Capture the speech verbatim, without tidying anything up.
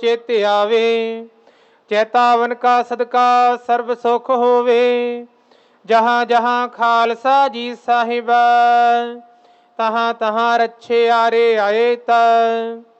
चेत आवे। चेतावन का सदका सर्व सुख होवे। जहाँ जहाँ खालसा जी साहिब तहाँ तहाँ रच्छे आरे आए ता।